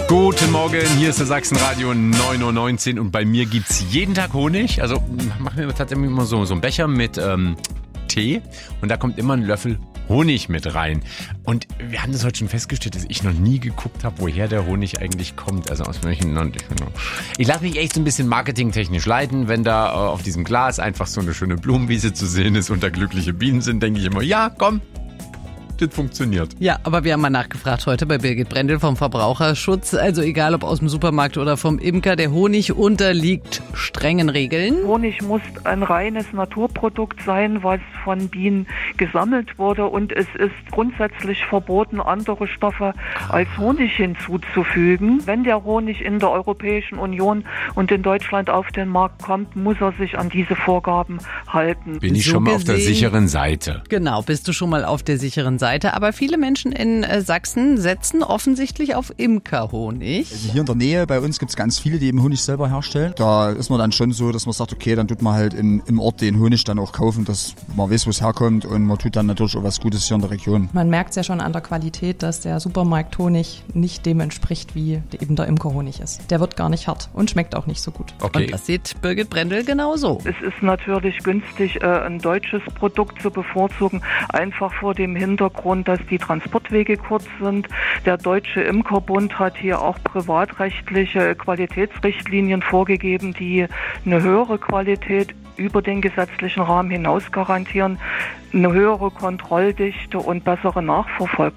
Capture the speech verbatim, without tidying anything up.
Guten Morgen, hier ist der Sachsenradio neun Uhr neunzehn und bei mir gibt's jeden Tag Honig. Also machen wir tatsächlich immer so, so einen Becher mit ähm, Tee und da kommt immer ein Löffel Honig mit rein. Und wir haben das heute schon festgestellt, dass ich noch nie geguckt habe, woher der Honig eigentlich kommt. Also aus welchen Land. Ich lasse mich echt so ein bisschen marketingtechnisch leiten. Wenn da äh, auf diesem Glas einfach so eine schöne Blumenwiese zu sehen ist und da glückliche Bienen sind, denke ich immer, ja, komm. Das funktioniert. Ja, aber wir haben mal nachgefragt heute bei Birgit Brendel vom Verbraucherschutz. Also egal ob aus dem Supermarkt oder vom Imker, der Honig unterliegt strengen Regeln. Honig muss ein reines Naturprodukt sein, was von Bienen gesammelt wurde. Und es ist grundsätzlich verboten, andere Stoffe als Honig hinzuzufügen. Wenn der Honig in der Europäischen Union und in Deutschland auf den Markt kommt, muss er sich an diese Vorgaben halten. Bin ich So schon mal auf der gesehen- sicheren Seite. Genau. Genau, bist du schon mal auf der sicheren Seite. Aber viele Menschen in äh, Sachsen setzen offensichtlich auf Imkerhonig. Also hier in der Nähe bei uns gibt es ganz viele, die eben Honig selber herstellen. Da ist man dann schon so, dass man sagt, okay, dann tut man halt in, im Ort den Honig dann auch kaufen, dass man weiß, wo es herkommt und man tut dann natürlich auch was Gutes hier in der Region. Man merkt es ja schon an der Qualität, dass der Supermarkthonig nicht dem entspricht, wie eben der Imkerhonig ist. Der wird gar nicht hart und schmeckt auch nicht so gut. Okay. Und das sieht Birgit Brendel genauso. Es ist natürlich günstig, äh, ein deutsches Produkt zu bevorzugen, einfach vor dem Hintergrund, dass die Transportwege kurz sind. Der Deutsche Imkerbund hat hier auch privatrechtliche Qualitätsrichtlinien vorgegeben, die eine höhere Qualität über den gesetzlichen Rahmen hinaus garantieren, eine höhere Kontrolldichte und bessere Nachverfolgbarkeit.